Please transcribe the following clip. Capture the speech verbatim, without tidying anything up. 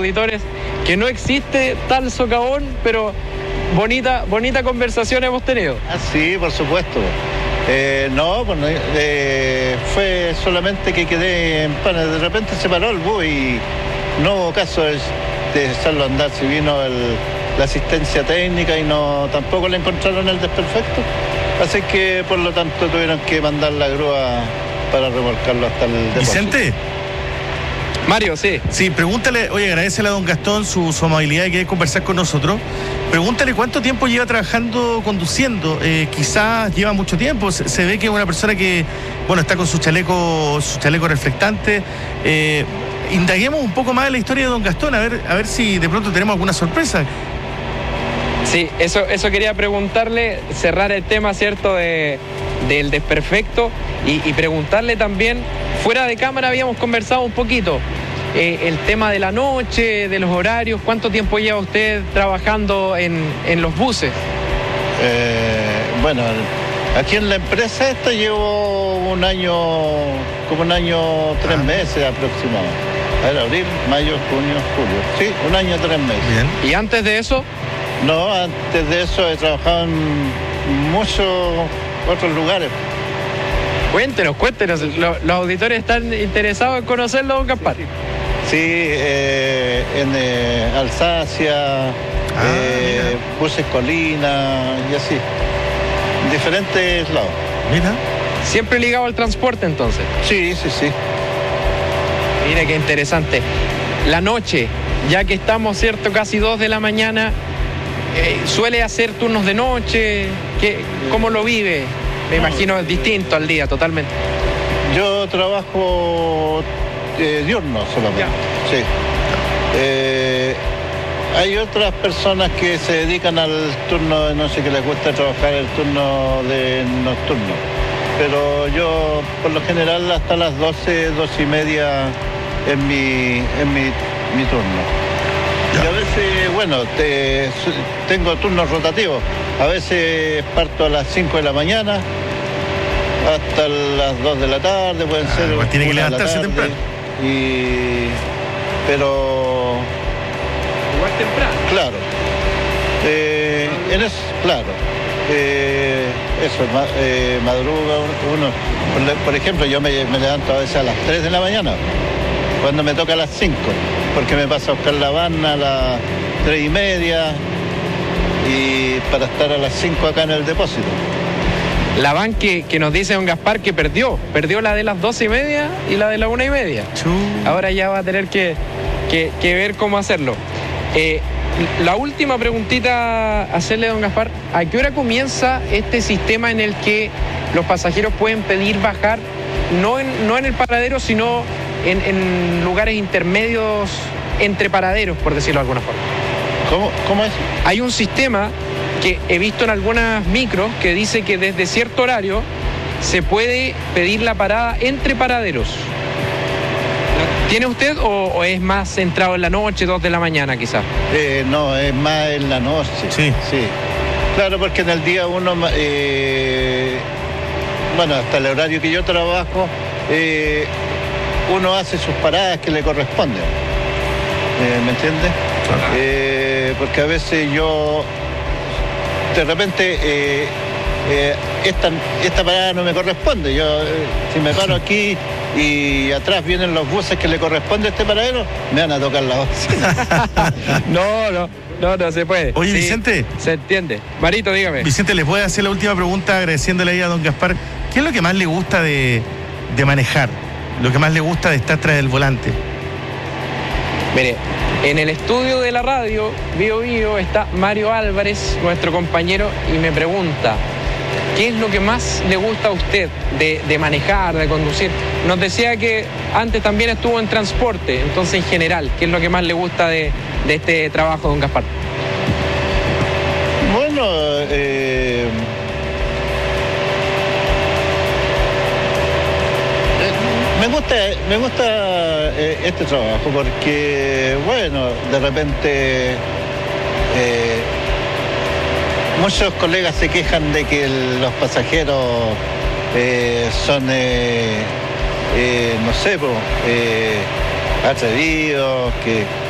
auditores que no existe tal socavón, pero bonita, bonita conversación hemos tenido. Ah, sí, por supuesto. Eh, no, pues, eh, fue solamente que quedé en pana. De repente se paró el bus y no hubo caso de, de echarlo a andar. Si vino el, la asistencia técnica y no tampoco le encontraron el desperfecto. Así que, por lo tanto, tuvieron que mandar la grúa para remolcarlo hasta el depósito. Vicente. Mario, sí. Sí, pregúntale, oye, agradecele a don Gastón su, su amabilidad de querer conversar con nosotros. Pregúntale cuánto tiempo lleva trabajando, conduciendo. Eh, quizás lleva mucho tiempo. Se, se ve que es una persona que, bueno, está con su chaleco, su chaleco reflectante. Eh, indaguemos un poco más en la historia de don Gastón, a ver, a ver si de pronto tenemos alguna sorpresa. Sí, eso, eso quería preguntarle, cerrar el tema, ¿cierto?, de, del desperfecto y, y preguntarle también, fuera de cámara habíamos conversado un poquito, eh, el tema de la noche, de los horarios, ¿cuánto tiempo lleva usted trabajando en, en los buses? Eh, bueno, aquí en la empresa esta llevo un año, como un año, tres ah. meses aproximadamente. A ver, abril, mayo, junio, julio. Sí, un año, tres meses. Bien. ¿Y antes de eso? No, antes de eso he trabajado en muchos otros lugares. Cuéntenos, cuéntenos. Los, los auditores están interesados en conocerlo, don Gaspar. Sí, sí eh, en eh, Alsacia, ah, eh, Buses Colina y así. En diferentes lados. Mira. ¿Siempre ligado al transporte entonces? Sí, sí, sí. Mire qué interesante. La noche, ya que estamos, cierto, casi dos de la mañana, eh, ¿suele hacer turnos de noche? ¿Qué, ¿Cómo lo vive? Me no, imagino es distinto al día, totalmente. Yo trabajo eh, diurno solamente. Ya. Sí. Eh, hay otras personas que se dedican al turno de noche, que les gusta trabajar el turno de nocturno. Pero yo, por lo general, hasta las doce, doce y media en mi, en mi, mi turno. Ya. Y a veces, bueno, te, tengo turnos rotativos. A veces parto a las cinco de la mañana hasta las dos de la tarde, pueden ah, ser. Pues tiene que levantarse temprano. Y, pero. Igual temprano. Claro. Eh, en eso, claro. Eh, eso, eh, madruga uno. Por, por ejemplo, yo me, me levanto a veces a las tres de la mañana, cuando me toca a las cinco, porque me pasa a buscar la van a las tres y media y para estar a las cinco acá en el depósito. La van que, que nos dice don Gaspar que perdió, perdió la de las doce y media y la de la una y media. Chum. Ahora ya va a tener que, que, que ver cómo hacerlo. Eh, la última preguntita a hacerle a don Gaspar, ¿a qué hora comienza este sistema en el que los pasajeros pueden pedir bajar, no en, no en el paradero, sino en, en lugares intermedios entre paraderos, por decirlo de alguna forma? ¿Cómo, cómo es? Hay un sistema que he visto en algunas micros que dice que desde cierto horario se puede pedir la parada entre paraderos. ¿Tiene usted o, o es más centrado en la noche, dos de la mañana quizás? Eh, no, es más en la noche. Sí. Sí. Claro, porque en el día uno, eh, bueno, hasta el horario que yo trabajo, eh, uno hace sus paradas que le corresponden. Eh, ¿Me entiendes? Eh, porque a veces yo, de repente, eh, eh, esta, esta parada no me corresponde. Yo, eh, si me paro aquí y atrás vienen los buses que le corresponde a este paradero, me van a tocar la bocina. No, no, no, no se puede. Oye, sí, Vicente. Se entiende. Marito, dígame. Vicente, ¿les voy a hacer la última pregunta agradeciéndole ahí a don Gaspar? ¿Qué es lo que más le gusta de, de manejar? ¿Lo que más le gusta de estar tras del volante? Mire, en el estudio de la radio, Bio Bio, está Mario Álvarez, nuestro compañero, y me pregunta, ¿qué es lo que más le gusta a usted de, de manejar, de conducir? Nos decía que antes también estuvo en transporte, entonces en general, ¿qué es lo que más le gusta de, de este trabajo, don Gaspar? Bueno, eh, me gusta, me gusta eh, este trabajo porque, bueno, de repente eh, muchos colegas se quejan de que el, los pasajeros eh, son, eh, eh, no sé, pues, eh, atrevidos, que